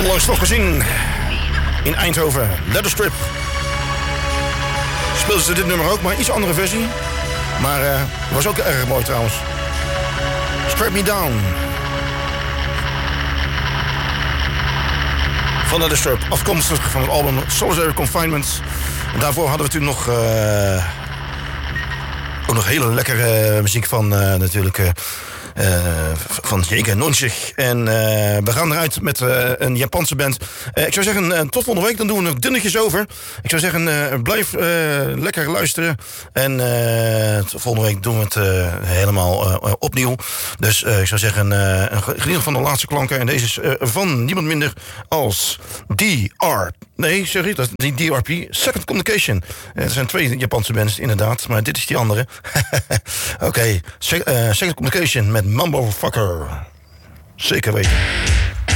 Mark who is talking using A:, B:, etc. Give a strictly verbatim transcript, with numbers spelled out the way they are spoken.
A: onlangs nog gezien in Eindhoven. Leather Strip. Speelden ze dit nummer ook, maar een iets andere versie. Maar uh, was ook erg mooi trouwens. Strap Me Down. Van Leather Strip, afkomstig van het album Solitary Confinement. En daarvoor hadden we natuurlijk nog... Uh, ook nog hele lekkere muziek van uh, natuurlijk... Uh, Uh, van Jake Nonchik. En uh, we gaan eruit met uh, een Japanse band. Uh, ik zou zeggen, uh, tot volgende week. Dan doen we nog dunnetjes over. Ik zou zeggen, uh, blijf uh, lekker luisteren. En uh, volgende week doen we het uh, helemaal uh, opnieuw. Dus uh, ik zou zeggen, uh, geniet van de laatste klanken. En deze is uh, van niemand minder als D R. Nee, sorry, dat is die D R P. Second Communication. Uh, er zijn twee Japanse bands, inderdaad. Maar dit is die andere. Oké, okay. Se- uh, Second Communication met Mambo Fucker. Zeker weten.